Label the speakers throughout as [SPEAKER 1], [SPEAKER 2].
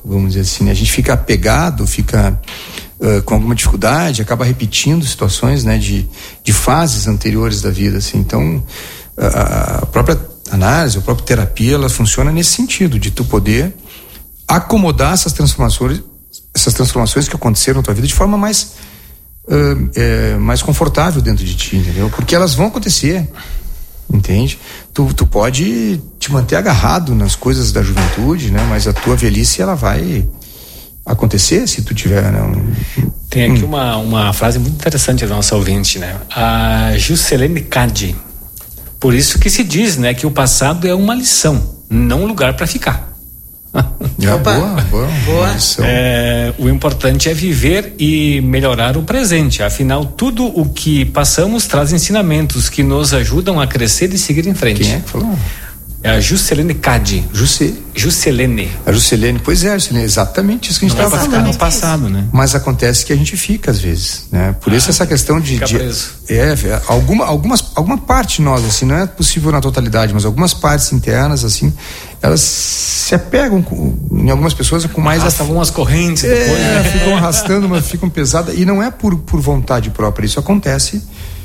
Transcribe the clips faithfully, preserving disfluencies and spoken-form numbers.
[SPEAKER 1] vamos dizer assim, né? A gente fica apegado, fica uh, com alguma dificuldade, acaba repetindo situações, né, de, de fases anteriores da vida, assim. Então, a, a própria análise, a própria terapia, ela funciona nesse sentido, de tu poder acomodar essas transformações, essas transformações que aconteceram na tua vida de forma mais, uh, é, mais confortável dentro de ti, entendeu? Porque elas vão acontecer, entende? Tu, tu pode te manter agarrado nas coisas da juventude, né? Mas a tua velhice, ela vai acontecer se tu tiver, né? Um,
[SPEAKER 2] Tem aqui
[SPEAKER 1] hum.
[SPEAKER 2] uma, uma frase muito interessante da nossa ouvinte, né? A Juscelene Cade. Por isso que se diz, né, que o passado é uma lição, não um lugar para ficar.
[SPEAKER 1] É,
[SPEAKER 3] Opa.
[SPEAKER 1] boa, boa, boa lição.
[SPEAKER 2] É, o importante é viver e melhorar o presente. Afinal, tudo o que passamos traz ensinamentos que nos ajudam a crescer e seguir em frente.
[SPEAKER 1] Quem é que falou?
[SPEAKER 2] É a Juscelene Cade.
[SPEAKER 1] Jusce...
[SPEAKER 2] Juscelene.
[SPEAKER 1] A Juscelene, pois é, Juscelene, exatamente isso que a gente
[SPEAKER 2] Não
[SPEAKER 1] estava
[SPEAKER 2] vai
[SPEAKER 1] falando.
[SPEAKER 2] ficar no passado, né?
[SPEAKER 1] Mas acontece que a gente fica às vezes, né? Por
[SPEAKER 2] Ah,
[SPEAKER 1] isso essa questão de,
[SPEAKER 2] fica
[SPEAKER 1] de
[SPEAKER 2] preso.
[SPEAKER 1] é, alguma algumas alguma parte de nós, assim, não é possível na totalidade, mas algumas partes internas, assim, elas se apegam com, em algumas pessoas com mais
[SPEAKER 2] Arrasta algumas correntes
[SPEAKER 1] é,
[SPEAKER 2] depois, né?
[SPEAKER 1] ficam arrastando, mas ficam pesadas, e não é por por vontade própria, isso acontece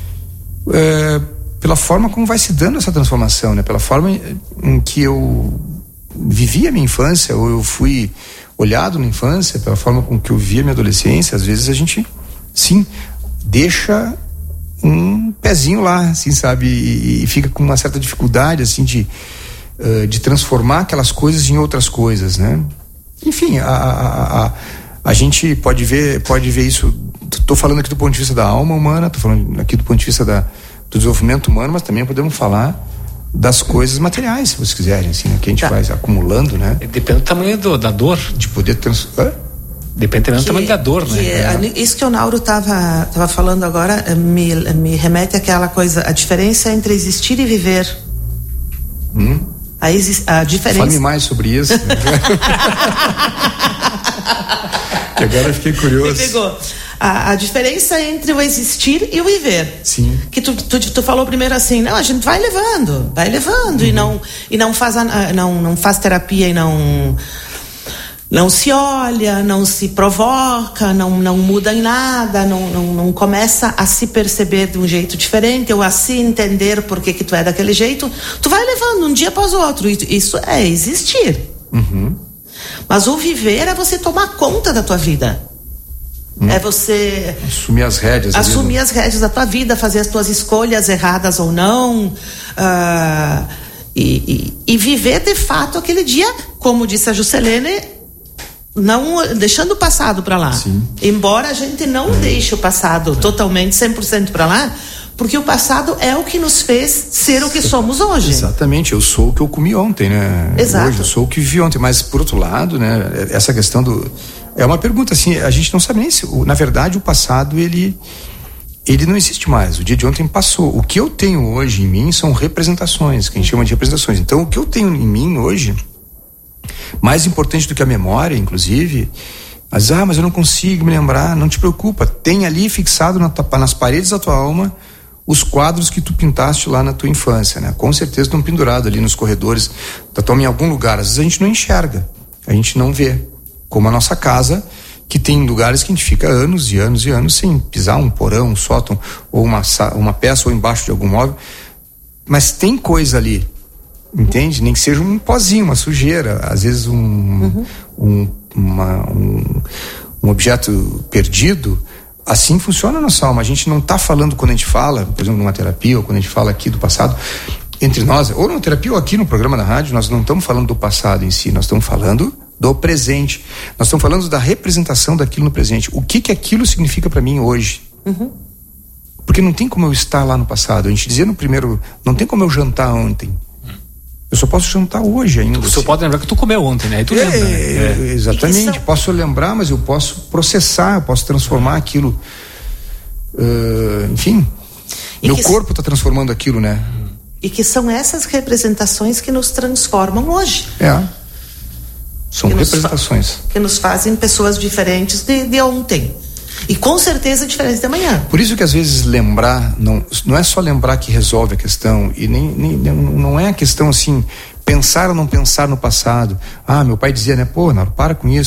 [SPEAKER 1] é, pela forma como vai se dando essa transformação, né? Pela forma em, em que eu vivi a minha infância, ou eu fui olhado na infância, pela forma com que eu vi a minha adolescência. Às vezes a gente, sim, deixa um pezinho lá, assim, sabe, e, e fica com uma certa dificuldade, assim, de, uh, de transformar aquelas coisas em outras coisas, né? Enfim, a, a, a, a gente pode ver, pode ver isso. Estou falando aqui do ponto de vista da alma humana, estou falando aqui do ponto de vista da, do desenvolvimento humano, mas também podemos falar das coisas materiais, se vocês quiserem, assim, né? Que a gente tá. vai acumulando, né?
[SPEAKER 2] Depende do tamanho do, da dor.
[SPEAKER 1] De poder transformar.
[SPEAKER 2] Depende também do tamanho da dor, né?
[SPEAKER 3] É. Isso que o Nauro estava tava falando agora me, me remete àquela coisa, a diferença entre existir e viver.
[SPEAKER 1] Hum?
[SPEAKER 3] A, exi- a diferença.
[SPEAKER 1] Fale mais sobre isso. Que agora eu fiquei curioso.
[SPEAKER 3] Me pegou. A, a diferença entre o existir e o viver.
[SPEAKER 1] Sim.
[SPEAKER 3] Que tu, tu, tu falou primeiro assim, não, a gente vai levando, vai levando, uhum. e não e não faz a, não não faz terapia e não não se olha, não se provoca, não não muda em nada, não não, não começa a se perceber de um jeito diferente ou a se entender por que que tu é daquele jeito. Tu vai levando um dia após o outro. Isso é existir.
[SPEAKER 1] Uhum.
[SPEAKER 3] Mas o viver é você tomar conta da tua vida. Hum. É você
[SPEAKER 1] assumir as rédeas
[SPEAKER 3] assumir as rédeas da tua vida, fazer as tuas escolhas erradas ou não, uh, e, e, e viver de fato aquele dia, como disse a Juscelene, não deixando o passado para lá.
[SPEAKER 1] Sim.
[SPEAKER 3] Embora a gente não é. deixe o passado é. totalmente cem por cento para lá, porque o passado é o que nos fez ser o que somos hoje.
[SPEAKER 1] Exatamente, eu sou o que eu comi ontem, né?
[SPEAKER 3] Exato.
[SPEAKER 1] Hoje eu sou o que vivi ontem, mas por outro lado, né, essa questão do é uma pergunta assim, a gente não sabe nem se, na verdade, o passado ele ele não existe mais. O dia de ontem passou. O que eu tenho hoje em mim são representações, que a gente chama de representações. Então, o que eu tenho em mim hoje, mais importante do que a memória, inclusive, mas, ah, mas eu não consigo me lembrar. Não te preocupa, tem ali fixado na, nas paredes da tua alma os quadros que tu pintaste lá na tua infância, né? Com certeza estão pendurados ali nos corredores da tua alma em algum lugar. Às vezes a gente não enxerga, a gente não vê. Como a nossa casa, que tem lugares que a gente fica anos e anos e anos sem pisar um porão, um sótão, ou uma, uma peça, ou embaixo de algum móvel. Mas tem coisa ali, entende? Nem que seja um pozinho, uma sujeira, às vezes um, uhum. um, uma, um, um objeto perdido. Assim funciona a nossa alma. A gente não está falando, quando a gente fala, por exemplo, numa terapia, ou quando a gente fala aqui do passado, entre nós, ou numa terapia, ou aqui no programa da rádio, nós não estamos falando do passado em si, nós estamos falando do presente. Nós estamos falando da representação daquilo no presente. O que que aquilo significa para mim hoje? Uhum. Porque não tem como eu estar lá no passado. A gente dizia no primeiro, não tem como eu jantar ontem. Eu só posso jantar hoje ainda.
[SPEAKER 2] Tu só pode lembrar que tu comeu ontem, né? E tu
[SPEAKER 1] é,
[SPEAKER 2] lembra, né?
[SPEAKER 1] É. Exatamente. São... Posso lembrar, mas eu posso processar, eu posso transformar aquilo. Uh, enfim, e meu corpo está transformando aquilo, né?
[SPEAKER 3] E que são essas representações que nos transformam hoje.
[SPEAKER 1] É. São
[SPEAKER 3] que
[SPEAKER 1] representações.
[SPEAKER 3] Nos fa- que nos fazem pessoas diferentes de, de ontem. E com certeza diferentes de amanhã.
[SPEAKER 1] Por isso que às vezes lembrar, não, não é só lembrar que resolve a questão. E nem, nem, não é a questão assim, pensar ou não pensar no passado. Ah, meu pai dizia, né? Pô, Nauro, para com isso.